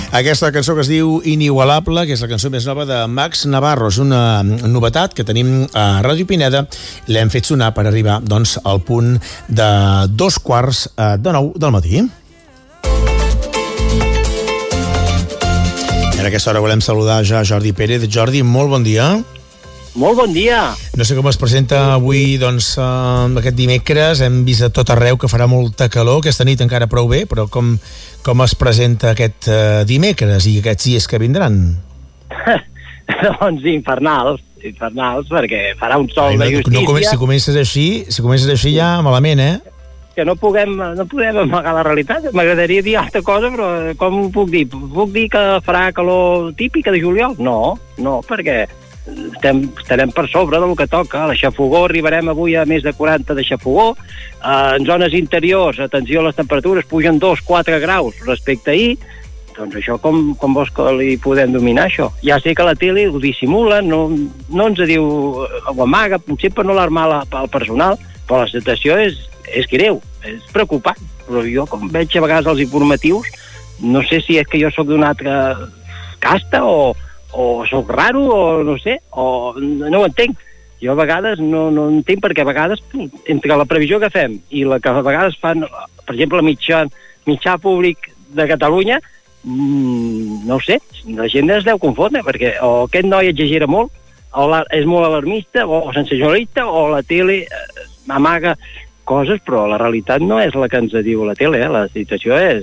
Aquesta cançó que es diu Inigualable, que és la cançó més nova de Max Navarro. És una novetat que tenim a Ràdio Pineda. L'hem fet sonar per arribar, doncs, al punt de 8:45 del matí. I en aquesta hora volem saludar ja Jordi Pérez. Jordi, molt bon dia. Molt bon dia. No sé com es presenta avui, doncs, aquest dimecres. Hem vist a tot arreu que farà molta calor. Aquesta nit encara prou bé, però com es presenta aquest dimecres i aquests dies que vindran? Doncs infernals, perquè farà un sol de justícia. Si comences així ja malament, eh? Que no podem amagar la realitat. M'agradaria dir altra cosa, però com ho puc dir? Puc dir que farà calor típica de juliol? No, perquè estarem per sobre del que toca. A la xafogó arribarem avui a més de 40 de xafogó. En zones interiors, atenció a les temperatures, pugen 2-4 graus respecte a ahir. Doncs això com vols que li podem dominar, això? Ja sé que la tele ho dissimula, no ens diu, ho amaga, potser per no alarmar el personal, però la situació és greu, és preocupant. Però jo, com veig a vegades els informatius, no sé si és que jo sóc d'una altra casta o sóc raro, o no sé, o no ho entenc. Jo a vegades no entenc, perquè a vegades entre la previsió que fem i la que a vegades fan, per exemple, mitjà públic de Catalunya, no ho sé, la gent es deu confondre, perquè o aquest noi exagera molt, o és molt alarmista, o sensacionalista, o la tele amaga coses, però la realitat no és la que ens diu la tele, la situació és